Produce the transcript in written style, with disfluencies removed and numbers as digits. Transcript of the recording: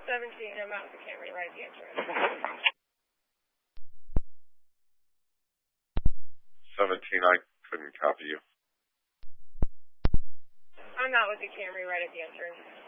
17, I'm out of the Camry right at the entrance. 17, I couldn't copy you. I'm not with the Camry right at the entrance.